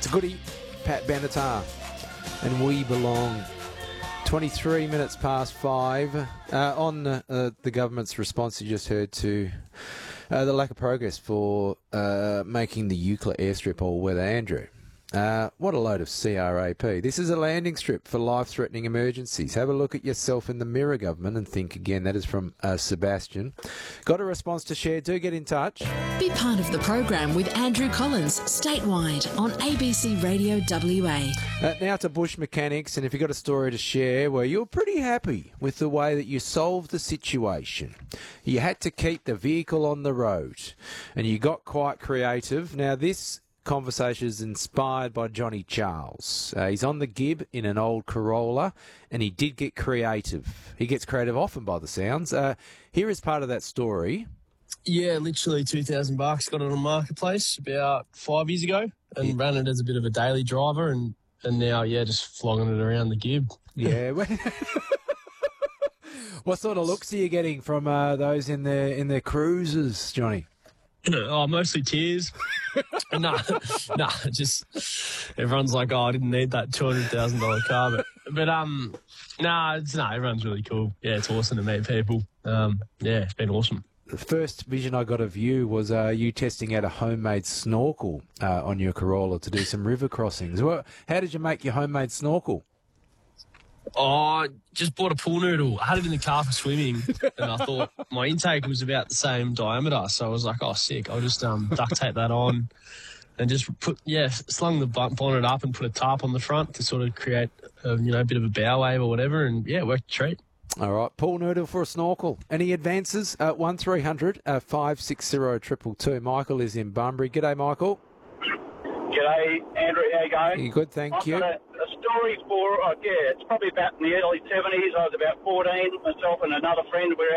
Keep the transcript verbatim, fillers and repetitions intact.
It's a goodie, Pat Benatar, and We Belong. twenty-three minutes past five. Uh, on uh, the government's response you just heard to uh, the lack of progress for uh, making the Eucla airstrip all-weather, Andrew. Uh, what a load of C R A P. This is a landing strip for life-threatening emergencies. Have a look at yourself in the mirror, government, and think again. That is from uh, Sebastian. Got a response to share? Do get in touch. Be part of the program with Andrew Collins, statewide on A B C Radio W A. Uh, now to bush mechanics, and if you've got a story to share where you're pretty happy with the way that you solved the situation. You had to keep the vehicle on the road, and you got quite creative. Now this conversation is inspired by Johnny Charles. Uh, he's on the Gib in an old Corolla, and he did get creative. He gets creative often by the sounds. Uh, here is part of that story. Yeah, literally two thousand bucks. Got it on Marketplace about five years ago and yeah. ran it as a bit of a daily driver, and, and now, yeah, just flogging it around the Gib. Yeah. What sort of looks are you getting from uh, those in their, in their cruisers, Johnny? Oh, mostly tears. nah, nah, just everyone's like, oh, I didn't need that two hundred thousand dollars car. But, but um, nah, it's, nah, everyone's really cool. Yeah, it's awesome to meet people. Um, yeah, it's been awesome. The first vision I got of you was uh, you testing out a homemade snorkel uh, on your Corolla to do some river crossings. Well, how did you make your homemade snorkel? Oh, just bought a pool noodle. I had it in the car for swimming, and I thought my intake was about the same diameter, so I was like, oh, sick. I'll just um, duct tape that on and just put, yeah, slung the bonnet up and put a tarp on the front to sort of create, a, you know, a bit of a bow wave or whatever, and, yeah, it worked a treat. All right, pool noodle for a snorkel. Any advances? Uh, one three hundred five six zero two two two. Michael is in Bunbury. G'day, Michael. G'day, Andrew. How you going? You good, thank I've you. Got a, a story for, uh, yeah, it's probably about in the early seventies. I was about fourteen, myself and another friend. We were